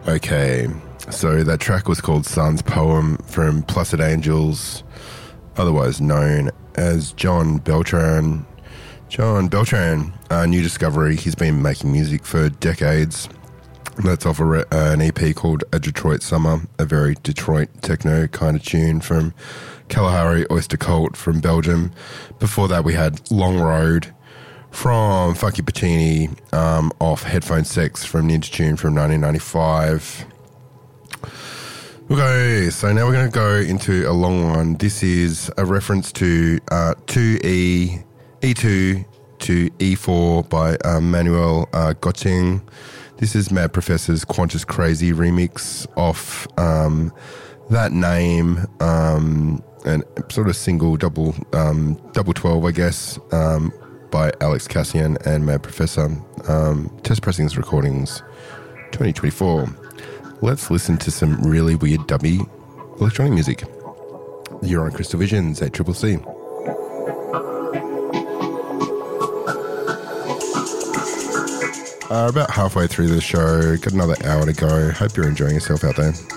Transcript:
Okay, so that track was called Sun's Poem from Placid Angels, otherwise known as John Beltran. John Beltran, a new discovery. He's been making music for decades. That's off an EP called A Detroit Summer, a very Detroit techno kind of tune from Kalahari Oyster Cult from Belgium. Before that, we had Long Road from Funky Patini, off Headphone Sex from Ninja Tune from 1995. Okay, so now we're going to go into a long one. This is a reference to E2 to E4 by Manuel Gotting. This is Mad Professor's Qantas Crazy remix off that name, and sort of single double 12, I guess, by Alex Cassian and Mad Professor. Test Pressings Recordings 2024. Let's listen to some really weird dubby electronic music. You're on Crystal Visions at Triple C. About halfway through the show, got another hour to go. Hope you're enjoying yourself out there.